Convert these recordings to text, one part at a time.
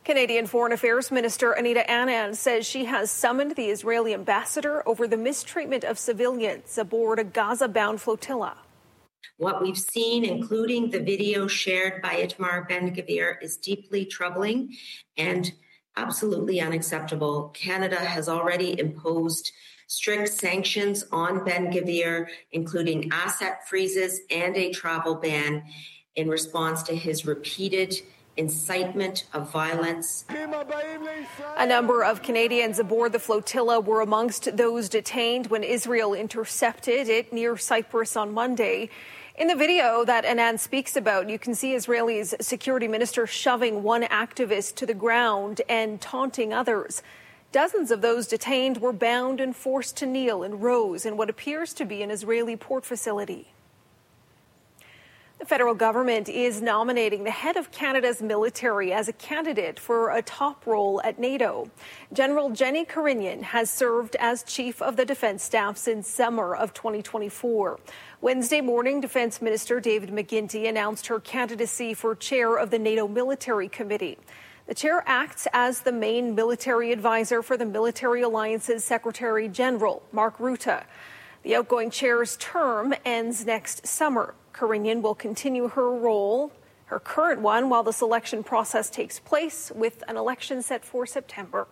Canadian Foreign Affairs Minister Anita Anand says she has summoned the Israeli ambassador over the mistreatment of civilians aboard a Gaza-bound flotilla. What we've seen, including the video shared by Itamar Ben-Gvir, is deeply troubling and absolutely unacceptable. Canada has already imposed strict sanctions on Ben-Gvir, including asset freezes and a travel ban in response to his repeated incitement of violence. A number of Canadians aboard the flotilla were amongst those detained when Israel intercepted it near Cyprus on Monday. In the video that Anand speaks about, you can see Israel's security minister shoving one activist to the ground and taunting others. Dozens of those detained were bound and forced to kneel in rows in what appears to be an Israeli port facility. The federal government is nominating the head of Canada's military as a candidate for a top role at NATO. General Jenny Carignan has served as chief of the defense staff since summer of 2024. Wednesday morning, Defense Minister David McGuinty announced her candidacy for chair of the NATO Military Committee. The chair acts as the main military advisor for the Military Alliance's Secretary General, Mark Rutte. The outgoing chair's term ends next summer. Carignan will continue her current one, while the selection process takes place, with an election set for September.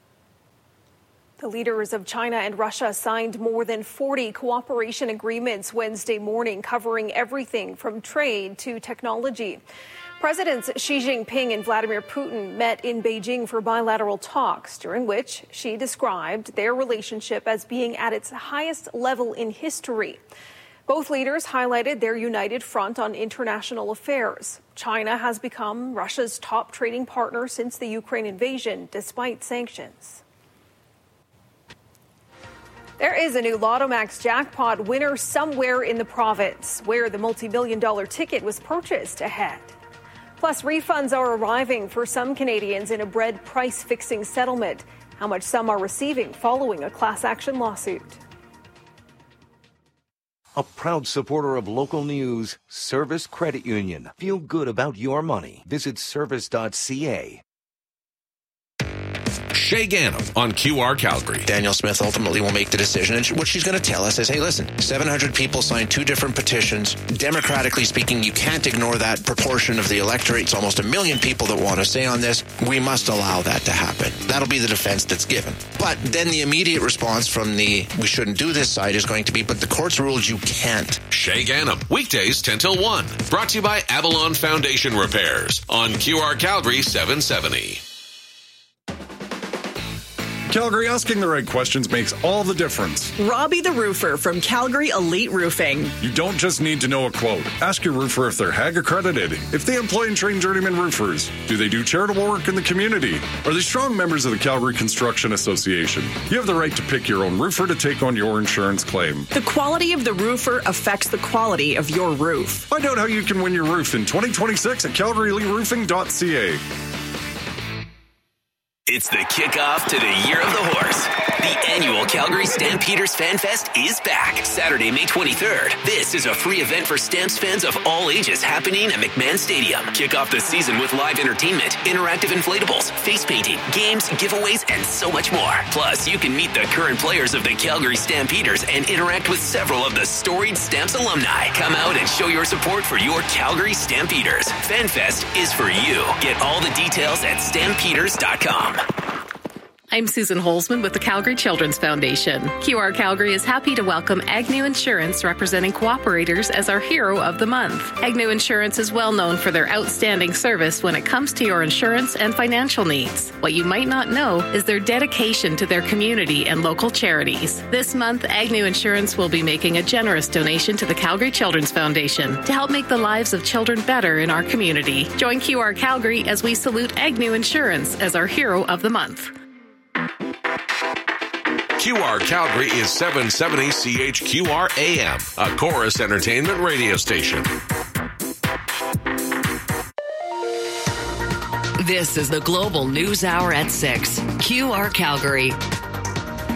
The leaders of China and Russia signed more than 40 cooperation agreements Wednesday morning, covering everything from trade to technology. Presidents Xi Jinping and Vladimir Putin met in Beijing for bilateral talks, during which Xi described their relationship as being at its highest level in history. Both leaders highlighted their united front on international affairs. China has become Russia's top trading partner since the Ukraine invasion, despite sanctions. There is a new Lotto Max jackpot winner somewhere in the province, where the multi-million-dollar ticket was purchased ahead. Plus, refunds are arriving for some Canadians in a bread price-fixing settlement. How much some are receiving following a class action lawsuit. A proud supporter of local news, Service Credit Union. Feel good about your money. Visit service.ca. Shay Gannam on QR Calgary. Danielle Smith ultimately will make the decision. And what she's going to tell us is, hey, listen, 700 people signed 2 different petitions. Democratically speaking, you can't ignore that proportion of the electorate. It's almost 1 million people that want to say on this. We must allow that to happen. That'll be the defense that's given. But then the immediate response from the we shouldn't do this side is going to be, but the courts ruled you can't. Shay Gannam, weekdays 10 till 1. Brought to you by Avalon Foundation Repairs on QR Calgary 770. Calgary, asking the right questions makes all the difference. Robbie the Roofer from Calgary Elite Roofing. You don't just need to know a quote. Ask your roofer if they're HAG accredited, if they employ and train journeyman roofers. Do they do charitable work in the community? Are they strong members of the Calgary Construction Association? You have the right to pick your own roofer to take on your insurance claim. The quality of the roofer affects the quality of your roof. Find out how you can win your roof in 2026 at calgaryeliteroofing.ca. It's the kickoff to the Year of the Horse. The annual Calgary Stampeders Fan Fest is back Saturday, May 23rd. This is a free event for Stamps fans of all ages happening at McMahon Stadium. Kick off the season with live entertainment, interactive inflatables, face painting, games, giveaways, and so much more. Plus, you can meet the current players of the Calgary Stampeders and interact with several of the storied Stamps alumni. Come out and show your support for your Calgary Stampeders. Fan Fest is for you. Get all the details at stampeders.com. I'm Susan Holzman with the Calgary Children's Foundation. QR Calgary is happy to welcome Agnew Insurance, representing cooperators, as our Hero of the Month. Agnew Insurance is well known for their outstanding service when it comes to your insurance and financial needs. What you might not know is their dedication to their community and local charities. This month, Agnew Insurance will be making a generous donation to the Calgary Children's Foundation to help make the lives of children better in our community. Join QR Calgary as we salute Agnew Insurance as our Hero of the Month. QR Calgary is 770 CHQR AM, a Chorus Entertainment radio station. This is the Global News Hour at 6. QR Calgary.